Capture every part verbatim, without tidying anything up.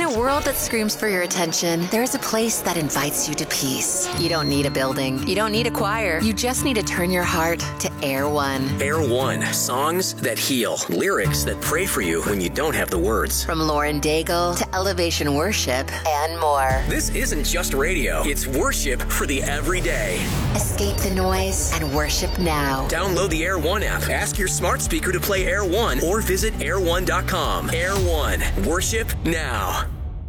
a world that screams for your attention, there's a place that invites you to peace. You don't need a building. You don't need a choir. You just need to turn your heart to Air One. Air One. Songs that heal. Lyrics that pray for you when you don't have the words. From Lauren Daigle to Elevation Worship and more. This isn't just radio. It's worship for the everyday. Escape the noise and worship now. Download the Air One app. Ask your smart speaker to play Air One or visit air one dot com. Air One. Worship now.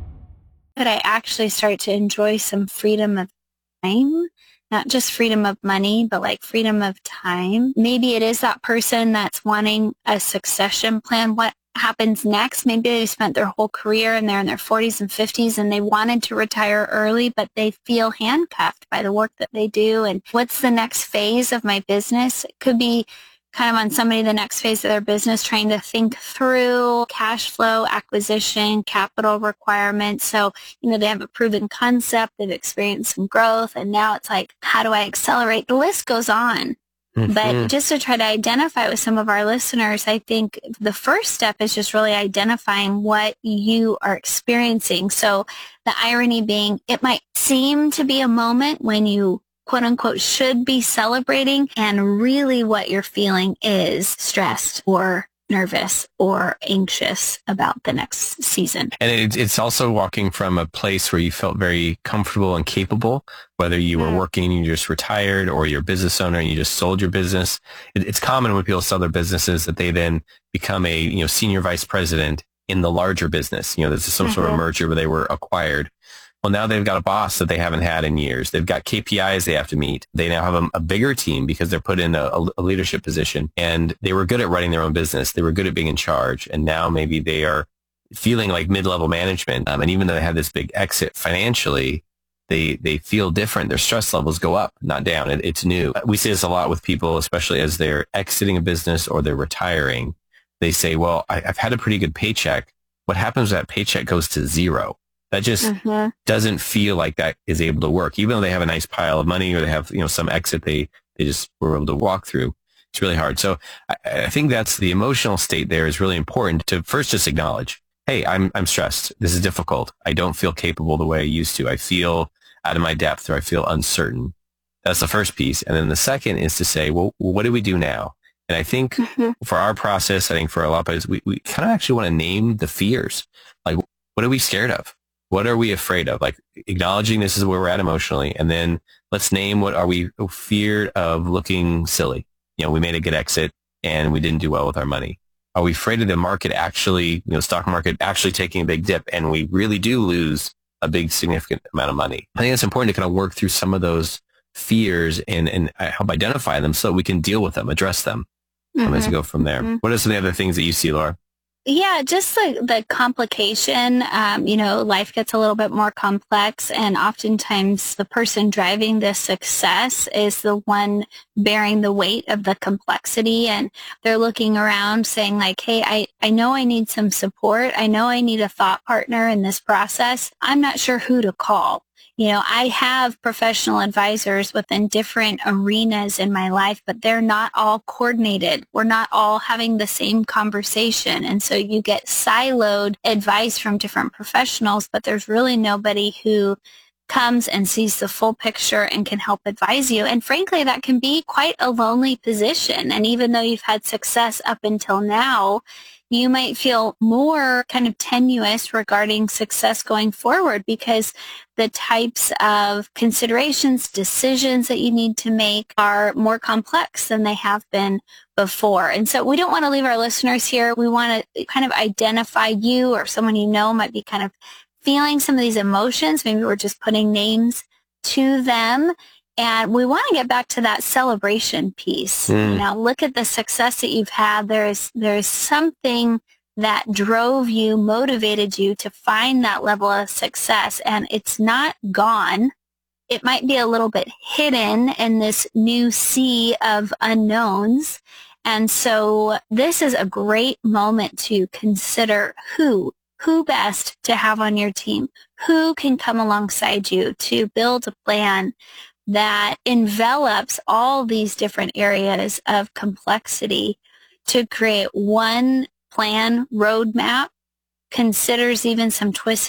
But I actually start to enjoy some freedom of time, not just freedom of money, but like freedom of time. Maybe it is that person that's wanting a succession plan. What happens next? Maybe they spent their whole career and they're in their forties and fifties and they wanted to retire early, but they feel handcuffed by the work that they do. And what's the next phase of my business? It could be kind of on somebody the next phase of their business, trying to think through cash flow, acquisition, capital requirements. So, you know, they have a proven concept, they've experienced some growth, and now it's like, how do I accelerate? The list goes on. Mm-hmm. But just to try to identify with some of our listeners, I think the first step is just really identifying what you are experiencing. So the irony being, it might seem to be a moment when you quote unquote should be celebrating, and really what you're feeling is stressed or nervous or anxious about the next season. And it, it's also walking from a place where you felt very comfortable and capable, whether you were working and you just retired, or you're a business owner and you just sold your business. It, it's common when people sell their businesses that they then become a, you know, senior vice president in the larger business. You know, there's some mm-hmm. sort of merger where they were acquired. Well, now they've got a boss that they haven't had in years. They've got K P Is they have to meet. They now have a, a bigger team because they're put in a, a leadership position, and they were good at running their own business. They were good at being in charge. And now maybe they are feeling like mid-level management. Um, and even though they have this big exit financially, they, they feel different. Their stress levels go up, not down. It, it's new. We see this a lot with people, especially as they're exiting a business or they're retiring. They say, well, I, I've had a pretty good paycheck. What happens when that paycheck goes to zero? That just mm-hmm. doesn't feel like that is able to work. Even though they have a nice pile of money or they have, you know, some exit they, they just were able to walk through. It's really hard. So I, I think that's the emotional state there is really important to first just acknowledge, hey, I'm, I'm stressed. This is difficult. I don't feel capable the way I used to. I feel out of my depth, or I feel uncertain. That's the first piece. And then the second is to say, well, what do we do now? And I think mm-hmm. for our process, I think for a lot of us, we, we kind of actually want to name the fears. Like, what are we scared of? What are we afraid of? Like acknowledging this is where we're at emotionally. And then let's name what are we feared of looking silly. You know, we made a good exit and we didn't do well with our money. Are we afraid of the market actually, you know, stock market actually taking a big dip and we really do lose a big significant amount of money? I think it's important to kind of work through some of those fears and, and help identify them so that we can deal with them, address them mm-hmm. um, as we go from there. Mm-hmm. What are some of the other things that you see, Laura? Yeah, just the, the complication, um, you know, life gets a little bit more complex, and oftentimes the person driving this success is the one bearing the weight of the complexity, and they're looking around saying like, hey, I, I know I need some support. I know I need a thought partner in this process. I'm not sure who to call. You know, I have professional advisors within different arenas in my life, but they're not all coordinated. We're not all having the same conversation. And so you get siloed advice from different professionals, but there's really nobody who comes and sees the full picture and can help advise you. And frankly, that can be quite a lonely position. And even though you've had success up until now, you might feel more kind of tenuous regarding success going forward because the types of considerations, decisions that you need to make are more complex than they have been before. And so we don't want to leave our listeners here. We want to kind of identify you or someone you know might be kind of feeling some of these emotions. Maybe we're just putting names to them. And we want to get back to that celebration piece. Mm. Now, look at the success that you've had. There is there is something that drove you, motivated you to find that level of success, and it's not gone. It might be a little bit hidden in this new sea of unknowns. And so this is a great moment to consider who, who best to have on your team, who can come alongside you to build a plan that envelops all these different areas of complexity to create one plan roadmap, considers even some twists